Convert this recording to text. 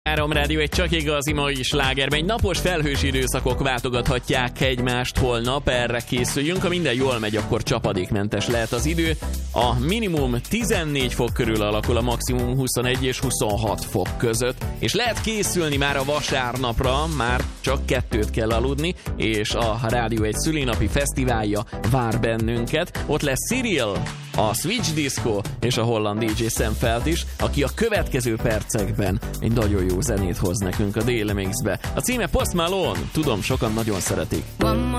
3 Rádió, egy csak igazi mai slágerben. Egy napos felhős időszakok váltogathatják egymást holnap, erre készüljünk. Ha minden jól megy, akkor csapadékmentes lehet az idő. A minimum 14 fok körül alakul, a maximum 21 és 26 fok között. És lehet készülni már a vasárnapra, már csak 2 kell aludni, és a Rádió egy szülinapi fesztiválja vár bennünket. Ott lesz Cyril, a Switch Disco és a holland DJ Sam Felt is, aki a következő percekben egy nagyon jó zenét hoz nekünk a Daily Mixbe. A címe Post Malone, tudom, sokan nagyon szeretik.